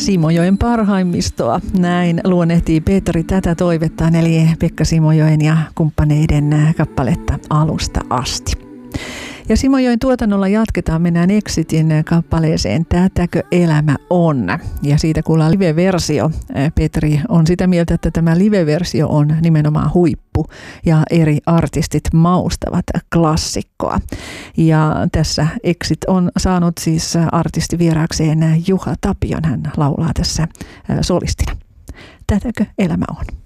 Simojoen parhaimmistoa. Näin luonnehtii Peetari tätä toivettaan, eli Pekka Simojoen ja kumppaneiden kappaletta Alusta asti. Ja Simojoen tuotannolla jatketaan, mennään Exitin kappaleeseen Tätäkö elämä on. Ja siitä kuullaan live-versio. Peetari on sitä mieltä, että tämä live-versio on nimenomaan huippu ja eri artistit maustavat klassikkoa. Ja tässä Exit on saanut siis artistivieraakseen Juha Tapion. Hän laulaa tässä solistina. Tätäkö elämä on?